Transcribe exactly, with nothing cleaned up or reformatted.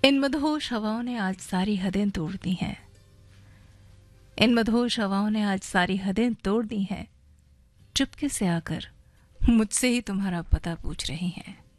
इन मदहोश हवाओं ने आज सारी हदें तोड़ दी हैं। इन मदहोश हवाओं ने आज सारी हदें तोड़ दी हैं। चुपके से आकर मुझसे ही तुम्हारा पता पूछ रही हैं।